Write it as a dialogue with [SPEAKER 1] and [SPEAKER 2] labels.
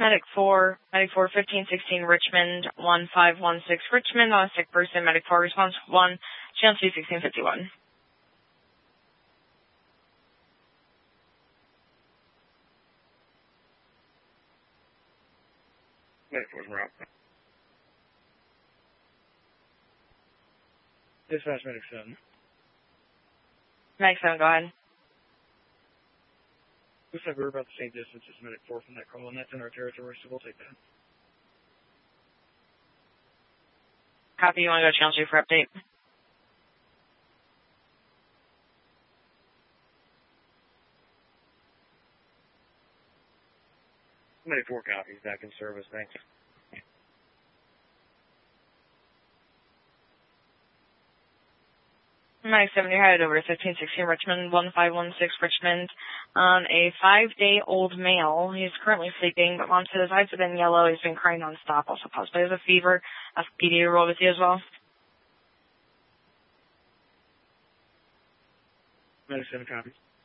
[SPEAKER 1] Medic 4, 1516 Richmond, 1516 Richmond, on a sick person. Medic 4, response 1, channel 2, 1651.
[SPEAKER 2] Medic 4's route.
[SPEAKER 3] Dispatch Medic 7.
[SPEAKER 1] Medic 7, go ahead.
[SPEAKER 3] Looks like we're about the same distance as Medic 4 from that call, and that's in our territory, so we'll take that.
[SPEAKER 1] Copy, you want to go to channel 2 for update?
[SPEAKER 2] Medic 4 copies, back in service, thanks.
[SPEAKER 1] Medic 7, you're headed over to 1516 Richmond, 1516 Richmond, on a 5-day-old male. He's currently sleeping, but mom said his eyes have been yellow. He's been crying nonstop. Also possibly has a fever. Ask PD to roll with you as well.
[SPEAKER 3] Medic 7 copies.